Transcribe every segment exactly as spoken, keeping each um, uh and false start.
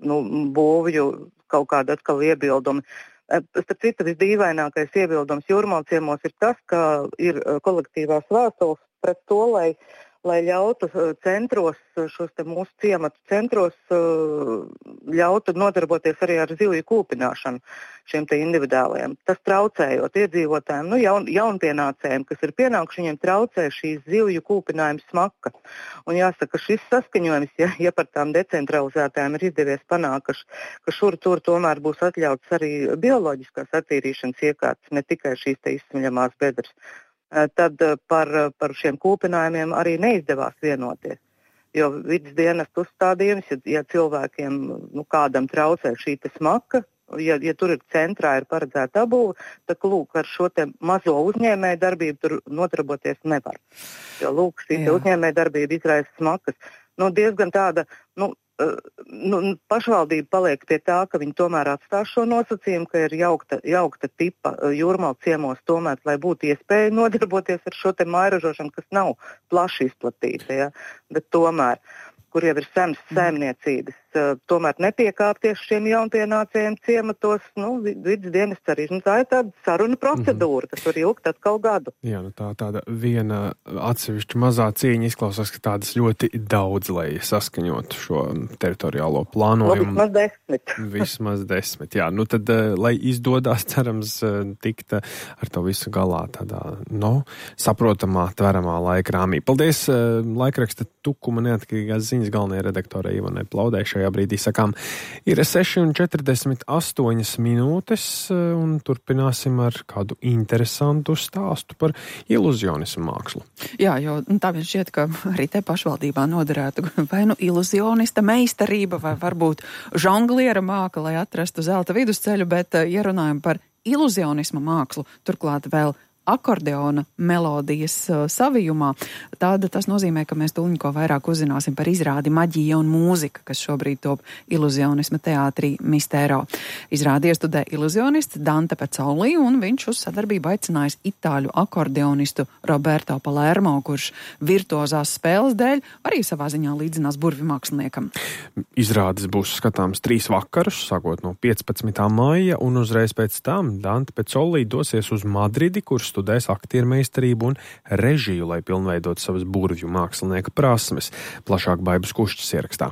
nu, būvju kaut kāda atkal iebildumi. Starp citu, visdīvainākais iebildums Jūrmālu ciemos ir tas, ka ir kolektīvās vēstules pret to, lai, lai ļautu centros, šos te mūsu ciematu centros, ļautu nodarboties arī ar zivju kūpināšanu šiem te individuāliem. Tas traucējot iedzīvotājiem, nu jaun, jaunpienācējiem, kas ir pienākuši, viņiem traucē šīs zivju kūpinājuma smaka. Un jāsaka, šis saskaņojums, ja, ja par tām decentralizētājiem ir izdevies panākt, ka, ka šur tur tomēr būs atļauts arī bioloģiskās attīrīšanas iekārtas, ne tikai šīs te izsmeļamās bedres. Tad par, par šiem kūpinājumiem arī neizdevās vienoties. Jo vidas dienesta uzstādījums, ja, ja cilvēkiem nu, kādam traucē šī te smaka, ja, ja tur ir centrā ir paredzēta dabūva, tad lūk, ar šo te mazo uzņēmēju darbību tur nodarboties nevar. Jo lūk, šī te uzņēmēju darbība izraisa smakas. Nu, diezgan tāda, nu, nu, pašvaldība paliek pie tā, ka viņi tomēr atstās šo nosacījumu, ka ir jaukta, jaukta tipa Jūrmalu ciemos tomēr, lai būtu iespēja nodarboties ar šo te mairažošanu, kas nav plaši izplatīta, ja, bet tomēr, kur jau ir senas saimniecības, tomēr nepiekāpties šiem jaunpienācējiem ciematos, nu, vidas dienests arī, nu, tā ir tāda saruna procedūra, kas var ilgt atkal gadu. Jā, nu tā tāda viena atsevišķa mazā cīņa izklausās, ka tādas ļoti daudz, lai saskaņotu šo teritoriālo plānojumu. Nu, vismaz desmit. Vismaz desmit, jā. Nu tad, lai izdodās, cerams, tikt ar to visu galā tādā, nu, saprotamā, tveramā laika rāmī. Paldies laikraksta Tukuma neatkarīgās ziņas galvenajai redaktorai Ivanai Plaudei. Šajā brīdī sakām, ir seši un četrdesmit astoņas minūtes, un turpināsim ar kādu interesantu stāstu par iluzionismu mākslu. Jā, jo tā vien šķiet, ka arī te pašvaldībā noderētu vai nu iluzionista meistarība, vai varbūt žongliera māka, lai atrastu zelta vidusceļu, bet, ja runājam par iluzionisma mākslu, turklāt vēl akordeona melodijas uh, savijumā, tad tas nozīmē, ka mēs tūliņ ko vairāk uzzināsim par izrādi Maģija un mūzika, kas šobrīd top iluzionisma teātrī Mistero. Izrādi iestudē iluzionists Dante Pezzoli, un viņš uz sadarbību aicinājis itāļu akordeonistu Roberto Palermo, kurš virtuozās spēles dēļ arī savā ziņā līdzinās burvju māksliniekam. Izrādes būs skatāms trīs vakarus, sākot no piecpadsmitā maija, un uzreiz pēc tam Dante Pezzoli dosies uz Madridi, kurš studēs aktiermeistarību un režiju, lai pilnveidot savas burvju mākslinieka prasmes. Plašāk Baibas Kušķis ierakstā.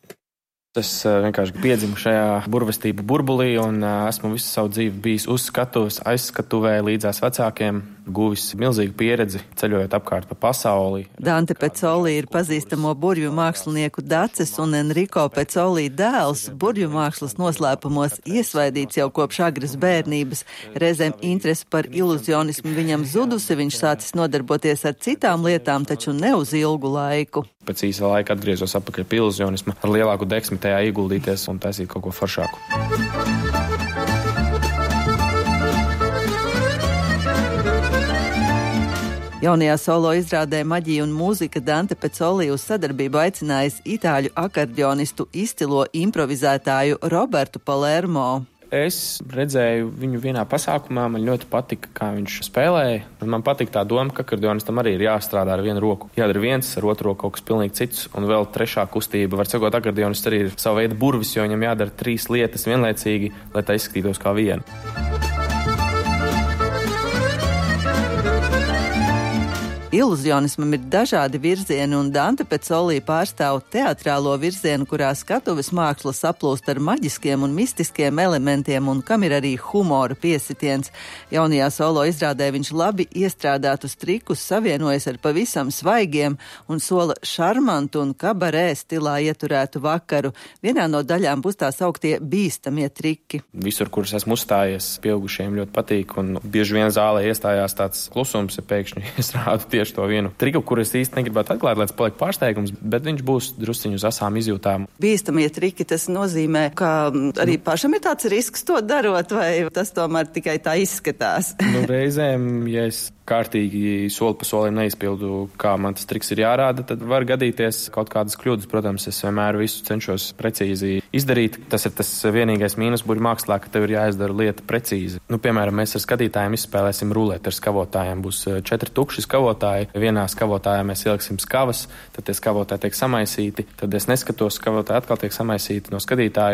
Es vienkārši piedzimu šajā burvestību burbulī un esmu visu savu dzīvi bijis uz skatuves, aizskatuvē līdzās vecākiem, guvis milzīgu pieredzi, ceļojot apkārt pa pasauli. Dante Pezzoli ir pazīstamo burvju mākslinieku Daces un Enrico Pezzoli dēls, burvju mākslas noslēpumos iesvaidīts jau kopš agras bērnības. Reizēm interesi par iluzionismu viņam zudusi, viņš sācis nodarboties ar citām lietām, taču ne uz ilgu laiku. Pēc īsa laika atgriezos atpakaļ pie iluzionisma, ar lielāku deksmi tajā ieguldīties un taisīt kaut ko foršāku. Jaunajā solo izrādē Maģija un mūzika Dante Pezzoli uz sadarbību aicinājis itāļu akordeonistu izcilo improvizētāju Robertu Palermo. Es redzēju viņu vienā pasākumā, man ļoti patika, kā viņš spēlēja. Man patika tā doma, ka akordionistam arī ir jāstrādā ar vienu roku. Jādara viens, ar otru roku kaut kas pilnīgi cits, un vēl trešā kustība. Var sakot, akordionists arī ir sava veida burvis, jo viņam jādara trīs lietas vienlaicīgi, lai tā izskatītos kā viena. Iluzionismam ir dažādi virzieni, un Dante Pezzoli pārstāv teatrālo virzienu, kurā skatuves māksla saplūst ar maģiskiem un mistiskiem elementiem, un kam ir arī humora piesitiens. Jaunajā solo izrādē viņš labi iestrādātus trikus savienojas ar pavisam svaigiem un sola šarmantu un kabarē stilā ieturētu vakaru. Vienā no daļām būs tā sauktie bīstamie triki. Visur, kurus esmu uzstājies, pieaugušiem ļoti patīk, un bieži vien zālē iestājās tāds klusums, ja pēkšņi es rādu tieši to vienu triku, kur es īsti negribētu atklāt, lai tas paliek pārsteigums, bet viņš būs drusciņu uz asām izjūtām. Bīstamie triki, tas nozīmē, ka arī pašam ir tāds risks to darot, vai tas tomēr tikai tā izskatās? Nu, reizēm, ja es kārtīgi soli pa solim neizpildu, kā man tas triks ir jārāda, tad var gadīties kaut kādas kļūdas. Protams, es vienmēr visu cenšos precīzi izdarīt. Tas ir tas vienīgais mīnus burvju mākslā, ka tev ir jāizdara lieta precīzi. Nu, piemēram, mēs ar skatītājiem izspēlēsim ruleti ar skavotājiem. Būs četri tukši skavotāji. Vienā skavotājā mēs ieliksim skavas, tad tie skavotāji tiek samaisīti, tad es neskatos, skavotāji atkal tiek samaisīti no skatītāju.